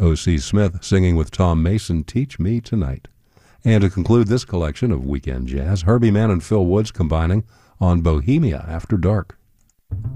O.C. Smith singing with Tom Mason, Teach Me Tonight. And to conclude this collection of Weekend Jazz, Herbie Mann and Phil Woods combining on Bohemia After Dark.